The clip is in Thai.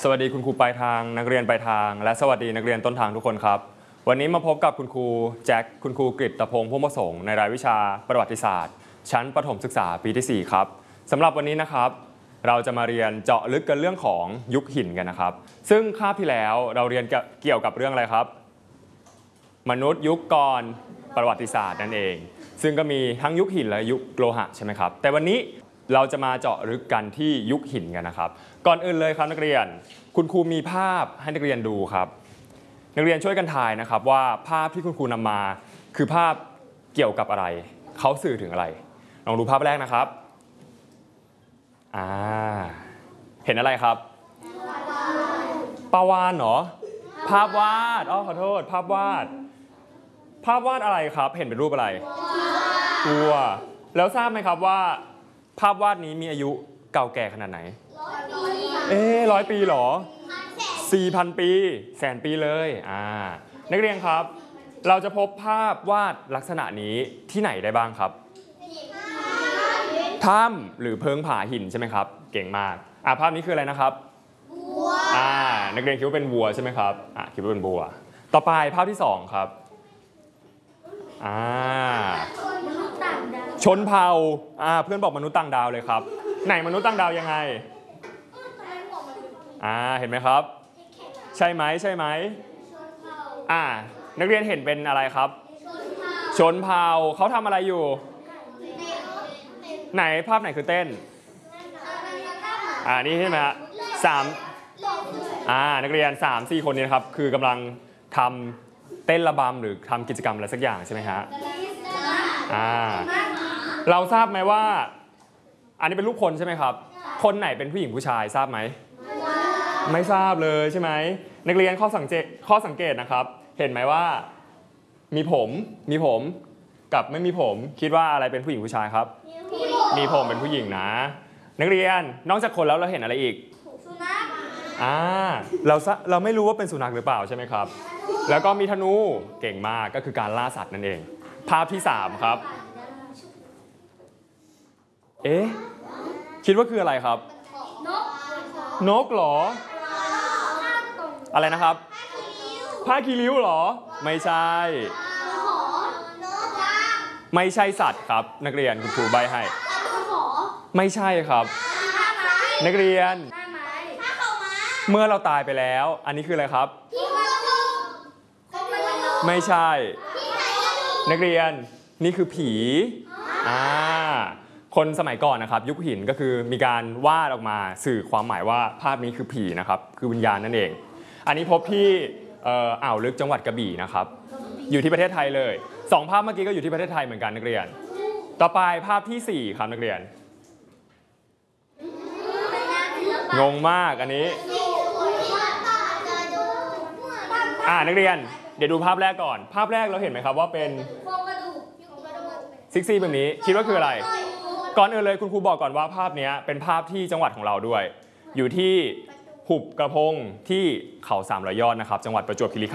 สวัสดีคุณครูปลายทางนักเรียนปลายทางและสวัสดีนักเรียนต้นทางทุกคนครับวันนี้มาพบกับคุณครูแจ็คคุณครูกฤตพงษ์พุ่มประสงค์ในรายวิชาประวัติศาสตร์ชั้นประถมศึกษาปีที่4ครับสำหรับวันนี้นะครับเราจะมาเรียนเจาะลึกกันเรื่องของยุคหินกันนะครับซึ่งคาบที่แล้วเราเรียนเกี่ยวกับเรื่องอะไรครับมนุษย์ยุคก่อนประวัติศาสตร์นั่นเองซึ่งก็มีทั้งยุคหินและยุคโลหะใช่ไหมครับแต่วันนี้เราจะมาเจาะลึกกันที่ยุคหินกันนะครับก่อนอื่นเลยครับนักเรียนคุณครูมีภาพให้นักเรียนดูครับนักเรียนช่วยกันทายนะครับว่าภาพที่คุณครูนำมาคือภาพเกี่ยวกับอะไรเขาสื่อถึงอะไรลองดูภาพแรกนะครับเห็นอะไรครับปลาวาฬเหรอภาพวาดขอโทษภาพวาดอะไรครับเห็นเป็นรูปอะไรวัวแล้วทราบไหมครับว่าภาพวาดนี้มีอายุเก่าแก่ขนาดไหน100 ปีเหรอ 4,000 ปีแสนปีเลยนักเรียนครับเราจะพบภาพวาดลักษณะนี้ที่ไหนได้บ้างครับถ้ำหรือเพิงผาหินใช่ไหมครับเก่งมากภาพนี้คืออะไรนะครับวัวนักเรียนคิดว่าเป็นวัวใช่ไหมครับคิดว่าเป็นวัวต่อไปภาพที่2ครับชนเผ่าเพื่อนบอกมนุษย์ต่างดาวเลยครับไหนมนุษย์ต่างดาวยังไงเห็นไหมครับใช่ไหมนักเรียนเห็นเป็นอะไรครับชนเผ่าเขาทำอะไรอยู่ไหนภาพไหนคือเต้นนี่ใช่ไหมฮะนักเรียน 3-4 คนนี้นะครับคือกำลังทำเต้นระบำหรือทำกิจกรรมอะไรสักอย่างใช่ไหมฮะเราทราบไหมว่าอันนี้เป็นรูปคนใช่ไหมครับคนไหนเป็นผู้หญิงผู้ชายทราบไหมไม่ทราบเลยใช่ไหมนักเรียนข้อสังเกตนะครับเห็นไหมว่ามีผมกับไม่มีผมคิดว่าอะไรเป็นผู้หญิงผู้ชายครับมีผมเป็นผู้หญิงนะนักเรียนนอกจากคนแล้วเราเห็นอะไรอีกสุนัขเราไม่รู้ว่าเป็นสุนัขหรือเปล่าใช่ไหมครับแล้วก็มีธนูเก่งมากก็คือการล่าสัตว์นั่นเองภาพที่3ครับคิดว่าคืออะไรครับนกเหรออะไรนะครับผ้าคีริ้วเหรอไม่ใช่สัตว์ครับนักเรียนคุณครูใบให้ไม่ใช่ครับนักเรียนเมื่อเราตายไปแล้วอันนี้คืออะไรครับไม่ใช่นักเรียนนี่คือผีคนสมัยก่อนนะครับยุคหินก็คือมีการวาดออกมาสื่อความหมายว่าภาพนี้คือผีนะครับคือวิญญาณนั่นเองอันนี้พบที่อ่าวลึกจังหวัดกระบี่นะครับอยู่ที่ประเทศไทยเลย2ภาพเมื่อกี้ก็อยู่ที่ประเทศไทยเหมือนกันนักเรียนต่อไปภาพที่4ครับนักเรียนงงมากอันนี้นักเรียนเดี๋ยวดูภาพแรกก่อนภาพแรกเราเห็นไหมครับว่าเป็นซิกซี่แบบนี้คิดว่าคืออะไรก่อนอื่นเลยคุณครูบอกก่อนว่าภาพนี้เป็นภาพที่จังหวัดของเราด้วยอยู่ที่หุบกระพงที่เขา300 ยอดนะครับจังหวัดประจวบคีรีขันธ์